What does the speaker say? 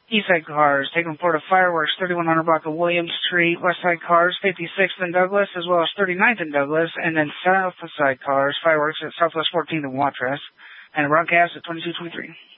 East Side Cars, taking Florida Fireworks, 3100 block of Williams Street. West Side Cars, 56th and Douglas, as well as 39th and Douglas. And then South Side Cars, Fireworks at Southwest 14th and Watrous. And broadcast at 2223.